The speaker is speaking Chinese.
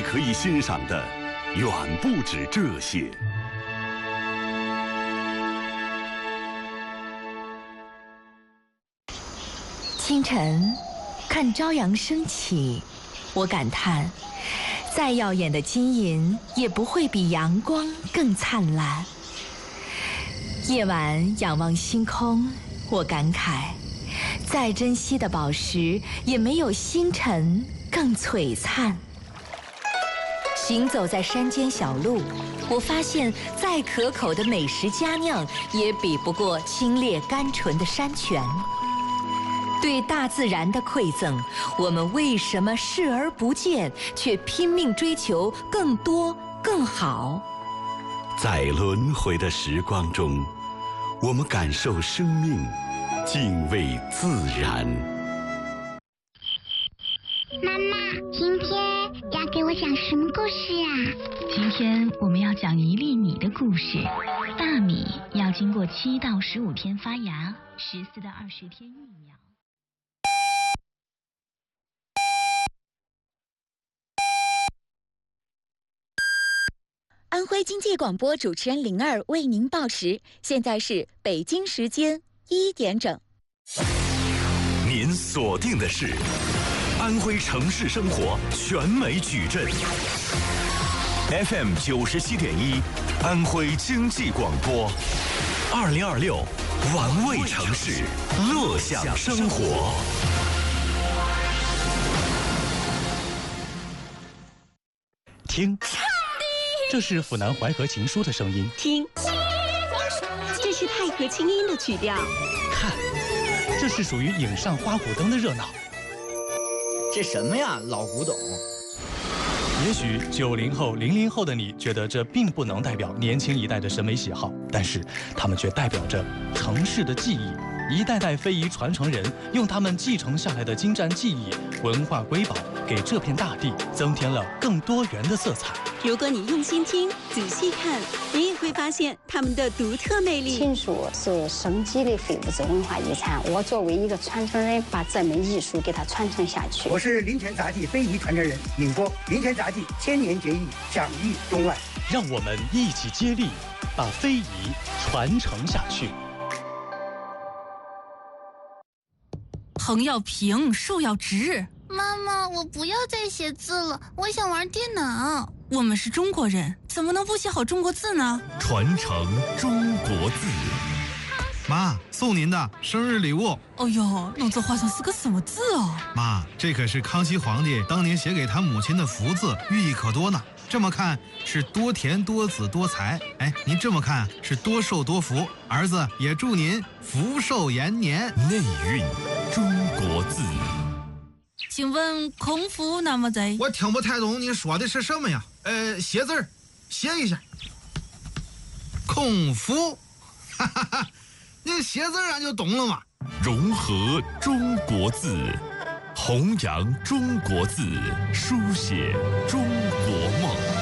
可以欣赏的远不止这些。 清晨，看朝阳升起，我感叹，再耀眼的金银也不会比阳光更灿烂。夜晚仰望星空，我感慨，再珍惜的宝石也没有星辰更璀璨。行走在山间小路，我发现再可口的美食佳酿也比不过清冽甘醇的山泉。对大自然的馈赠，我们为什么视而不见，却拼命追求更多更好？ 在轮回的时光中，我们感受生命，敬畏自然。 妈妈，今天要给我讲什么故事啊？ 今天我们要讲一粒米的故事。大米要经过7到15天发芽，14到20天育苗。 安徽经济广播主持人灵儿为您报时，现在是北京时间1点整。 您锁定的是安徽城市生活全美矩阵 FM 97.1，安徽经济广播，2026玩味城市，乐享生活。 听，这是府南淮河情书的声音。 听，这是太和清音的曲调。 看，这是属于影上花鼓灯的热闹。 这什么呀，老古董。 也许90后、00后的你觉得这并不能代表年轻一代的审美喜好，但是他们却代表着城市的记忆。一代代非遗传承人用他们继承下来的精湛技艺、文化瑰宝，给这片大地增添了更多元的色彩。 如果你用心听、仔细看，你也会发现他们的独特魅力。 庆书是省级的非物质文化遗产，我作为一个传承人，把这门艺术给它传承下去。 我是临泉杂技非遗传承人宁波，临泉杂技千年结义，享誉中外。 让我们一起接力，把非遗传承下去。 横要平，竖要直。 妈妈，我不要再写字了，我想玩电脑。 我们是中国人，怎么能不写好中国字呢？ 传承中国字。 妈，送您的生日礼物。 哦呦，弄这画像是个什么字哦？ 妈，这可是康熙皇帝当年写给他母亲的福字，寓意可多呢。这么看是多田多子多财，哎，您这么看是多寿多福。儿子也祝您福寿延年。 内蕴中国字。 请问孔夫那么在？ 我听不太懂你说的是什么呀？写字儿，写一下。孔夫，哈哈哈，你写字俺就懂了嘛。 融合中国字，弘扬中国字，书写中国梦。